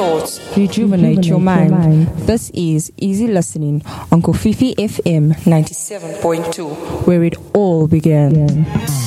thoughts, rejuvenate your mind. This is Easy Listening on Kofifi FM 97.2, where it all began.